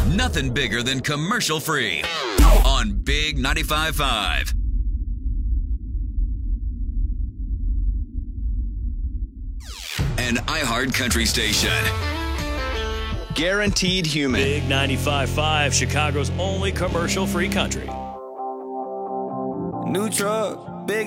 Nothing bigger than commercial free on Big 95.5. An iHeart Country station. Guaranteed human. Big 95.5, Chicago's only commercial free country. New truck, big